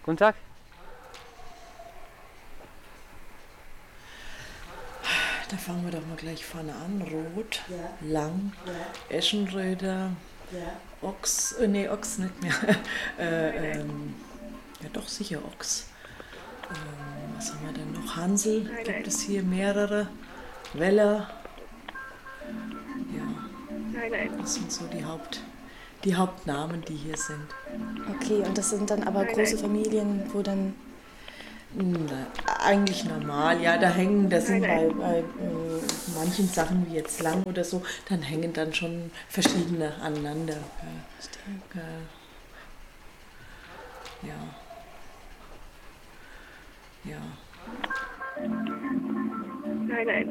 Guten Tag. Da fangen wir doch mal gleich vorne an. Rot, Ja. lang, Ja. Eschenröder, Ja. Ochs, Ochs nicht mehr. Ja doch, sicher Ochs. Was haben wir denn noch? Hansel gibt es hier mehrere. Weller. Ja, das sind so die Hauptnamen, die hier sind. Okay, und das sind dann aber große Familien, wo dann... Na, eigentlich normal, ja, da sind bei manchen Sachen wie jetzt lang oder so, dann hängen dann schon verschiedene aneinander. Ja. Ja. Nein.